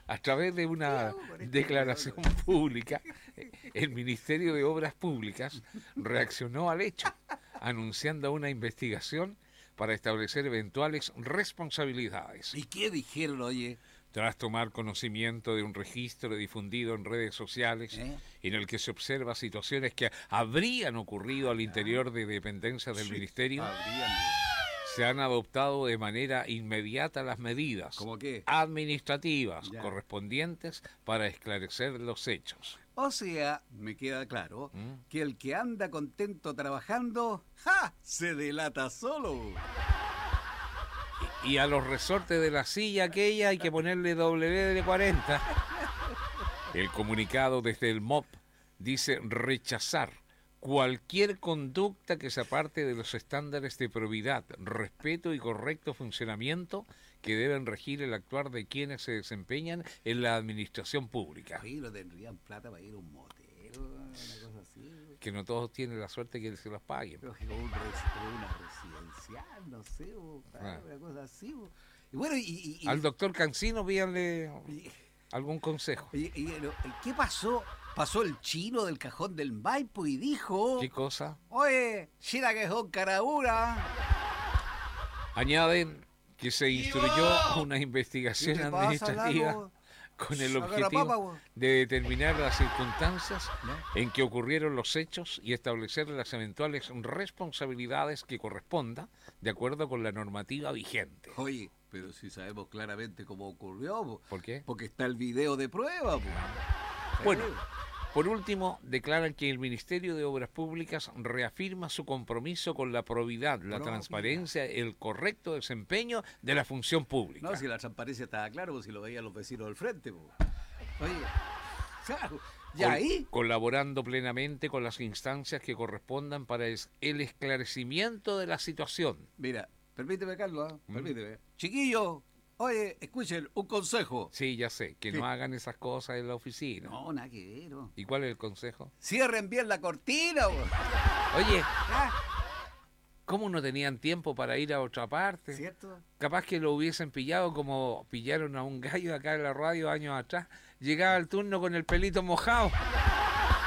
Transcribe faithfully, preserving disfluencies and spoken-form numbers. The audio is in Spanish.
A través de una declaración pública, el Ministerio de Obras Públicas reaccionó al hecho, anunciando una investigación para establecer eventuales responsabilidades. ¿Y qué dijeron, oye? Tras tomar conocimiento de un registro difundido en redes sociales ¿Eh? en el que se observa situaciones que habrían ocurrido al interior de dependencias del Sí, Ministerio, habrían. se han adoptado de manera inmediata las medidas ¿Cómo qué? administrativas Ya. correspondientes para esclarecer los hechos. O sea, me queda claro ¿Mm? que el que anda contento trabajando, ¡ja!, se delata solo. Y a los resortes de la silla aquella hay que ponerle W de cuarenta. El comunicado desde el M O P dice rechazar cualquier conducta que se aparte de los estándares de probidad, respeto y correcto funcionamiento que deben regir el actuar de quienes se desempeñan en la administración pública. Oye, no tendrían plata para ir a un motel, una cosa así. Que no todos tienen la suerte que se los paguen. Pero que como, un res- como una residencial, no sé, o, Ah. una cosa así. O. Y bueno, y... y, y Al doctor Cancino pídanle y- algún consejo. y- y- y- ¿qué pasó? Pasó el chino del cajón del Maipo y dijo... ¿Qué cosa? Oye, China que son carabura. Añaden que se instruyó una investigación ¿Qué te pasa, administrativa Lago? con el Saca la objetivo papa, güey. de determinar las circunstancias ¿Ya? en que ocurrieron los hechos y establecer las eventuales responsabilidades que corresponda de acuerdo con la normativa vigente. Oye, pero si sabemos claramente cómo ocurrió, po. ¿Por qué? Porque está el video de prueba, po. Bueno, por último, declaran que el Ministerio de Obras Públicas reafirma su compromiso con la probidad, la Probidad. transparencia, el correcto desempeño de la función pública. No, si la transparencia estaba claro, pues si lo veían los vecinos del frente, po. Oye, claro, ya Col- ahí. Colaborando plenamente con las instancias que correspondan para es- el esclarecimiento de la situación. Mira, permíteme, Carlos, ¿ah? Mm. Permíteme. Chiquillos, oye, escuchen, un consejo. Sí, ya sé, que ¿Qué? no hagan esas cosas en la oficina. No, nada que ver, ¿no? ¿Y cuál es el consejo? Cierren bien la cortina, po. Oye, ¿Ah? ¿cómo no tenían tiempo para ir a otra parte? ¿Cierto? Capaz que lo hubiesen pillado como pillaron a un gallo acá en la radio años atrás. Llegaba el turno con el pelito mojado.